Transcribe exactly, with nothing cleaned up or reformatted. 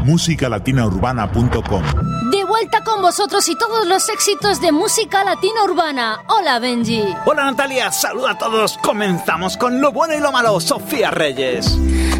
música latina urbana punto com. De vuelta con vosotros y todos los éxitos de música latina urbana. Hola, Benji. Hola, Natalia. Saluda a todos. Comenzamos con lo bueno y lo malo. Sofía Reyes.